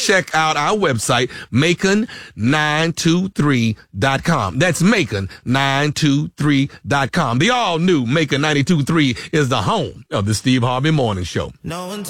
check out our website, Macon923.com. That's Macon923.com. The all new Macon 92.3 is the home of the Steve Harvey Morning Show.